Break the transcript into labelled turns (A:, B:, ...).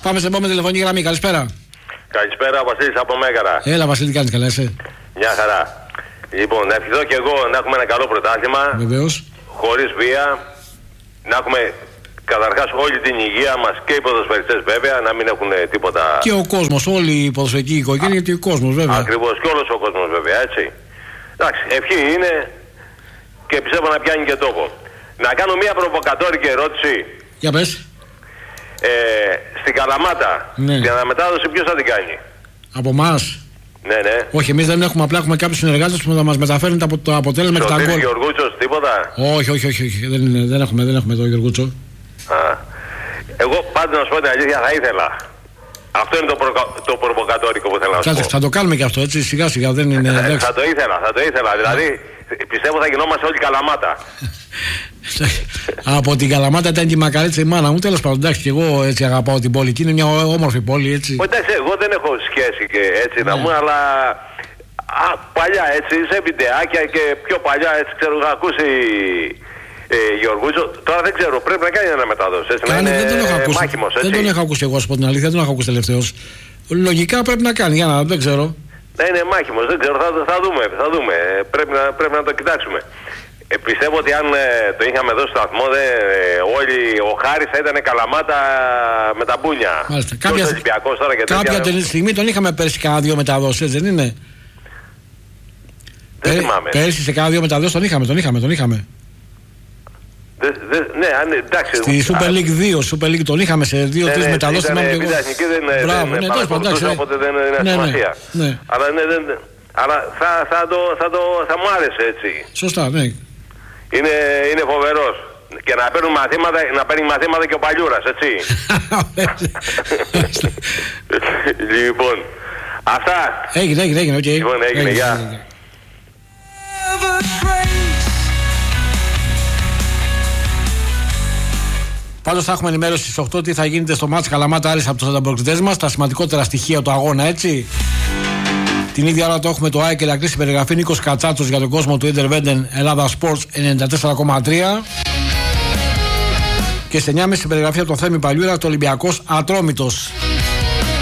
A: Πάμε σε επόμενη τηλεφωνική γραμμή. Καλησπέρα.
B: Καλησπέρα, Βασίλης από Μέγαρα.
A: Έλα, Βασίλη, τι κάνεις, καλά είσαι?
B: Μια χαρά. Λοιπόν, να ευχηθώ και εγώ να έχουμε ένα καλό πρωτάθλημα.
A: Βεβαίως.
B: Χωρίς βία. Να έχουμε καταρχάς όλη την υγεία μας και οι ποδοσφαιριστές βέβαια, να μην έχουν τίποτα. Και
A: ο κόσμος, όλη η ποδοσφαιρική οικογένεια και ο κόσμος βέβαια.
B: Ακριβώς, και όλος ο κόσμος βέβαια, έτσι. Εντάξει, ευχή είναι και πιστεύω να πιάνει και τόπο. Να κάνω μια προβοκατόρικη ερώτηση.
A: Για πες.
B: Στην Καλαμάτα,
A: ναι.
B: Την αναμετάδοση ποιος θα την κάνει?
A: Από εμάς?
B: Ναι, ναι.
A: Όχι, εμείς δεν έχουμε, απλά έχουμε κάποιους συνεργάτες που θα μας μεταφέρουν το αποτέλεσμα και τα γκολ.
B: Γεωργούτσος, τίποτα?
A: Όχι. Δεν έχουμε το Γεωργούτσο.
B: Εγώ πάντα να σου πω την αλήθεια θα ήθελα. Αυτό είναι το προβοκατόρικο που θέλω να σου πω.
A: Θα το κάνουμε και αυτό έτσι σιγά σιγά, δεν είναι.
B: Θα το ήθελα. Δηλαδή πιστεύω θα γινόμαστε όλη Καλαμάτα.
A: Από την Καλαμάτα ήταν και η Μακαρίτσα η μάνα μου. Τέλος πάντων, εντάξει, και εγώ έτσι αγαπάω την πόλη. Και είναι μια όμορφη πόλη, έτσι.
B: Εντάξει, εγώ δεν έχω σχέση και έτσι να μου, αλλά παλιά έτσι, σε βιντεάκια και πιο παλιά έτσι, ξέρω, είχα ακούσει Γεωργούτσο. Τώρα δεν ξέρω, πρέπει να κάνει ένα μετάδοση.
A: Δεν τον έχω ακούσει. Μάχημος, έτσι. Δεν τον έχω ακούσει εγώ, σου πω την αλήθεια, δεν τον έχω ακούσει τελευταίως. Λογικά πρέπει να κάνει, για να δεν ξέρω.
B: Ναι, είναι μάχημος, δεν ξέρω, θα δούμε. Πρέπει να το κοιτάξουμε. Πιστεύω ότι αν το είχαμε εδώ στο σταθμό, ο Χάρης θα ήταν Καλαμάτα με τα μπούνια.
A: Μάλιστα.
B: Κάποια
A: στιγμή τον είχαμε πέρσι κάνα δύο μεταδόσεις, δεν είναι?
B: Δεν θυμάμαι.
A: Πέρσι σε κάνα δύο μεταδόσεις τον είχαμε.
B: Ναι, εντάξει.
A: Στη Super League 2, Super League τον είχαμε σε 2-3 μεταδόσεις.
B: Μπράβο, δεν παρακολουθούσα, οπότε δεν είναι σημασία. Αλλά θα μου άρεσε έτσι.
A: Σωστά, ναι.
B: Είναι φοβερός. Και να παίρνει μαθήματα και ο Παλιούρας, έτσι. Λοιπόν, αυτά.
A: Έγινε, οκ.
B: Λοιπόν, έγινε, γεια.
A: Πάντως θα έχουμε ενημέρωση στις 8 τι θα γίνεται στο μάτς Καλαμάτα Άρης από τους ανταποκριτές μας, τα σημαντικότερα στοιχεία του αγώνα, έτσι. Την ίδια ώρα το έχουμε το ΑΕΚ Ηρακλής στην περιγραφή, Νίκος Κατσάτσος για τον κόσμο του Ιντερβέντεν Ελλάδα Sports 94,3. Και σε 9.30 στην περιγραφή από τον Θέμη Παλιούρα, το Ολυμπιακός Ατρόμητος.